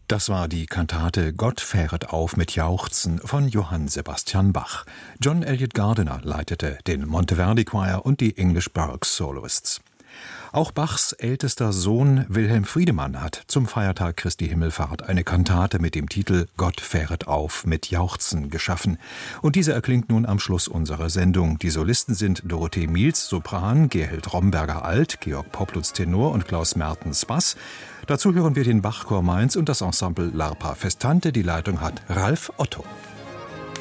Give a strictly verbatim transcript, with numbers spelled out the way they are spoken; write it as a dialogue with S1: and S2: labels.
S1: Das war die Kantate »Gott fähret auf mit Jauchzen« von Johann Sebastian Bach. John Eliot Gardiner leitete den Monteverdi Choir und die English Baroque Soloists. Auch Bachs ältester Sohn Wilhelm Friedemann hat zum Feiertag Christi Himmelfahrt eine Kantate mit dem Titel »Gott fähret auf mit Jauchzen« geschaffen. Und diese erklingt nun am Schluss unserer Sendung. Die Solisten sind Dorothee Miels, Sopran, Gerhild Romberger Alt, Georg Poplutz Tenor und Klaus Mertens Bass. Dazu hören wir den Bachchor Mainz und das Ensemble L'Arpa Festante. Die Leitung hat Ralf Otto.